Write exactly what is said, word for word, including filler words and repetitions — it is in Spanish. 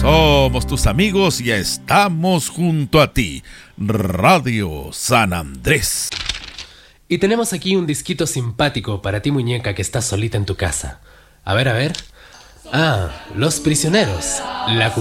Somos tus amigos y estamos junto a ti. Radio San Andrés. Y tenemos aquí un disquito simpático para ti, muñeca, que estás solita en tu casa. A ver, a ver. Ah, Los Prisioneros. La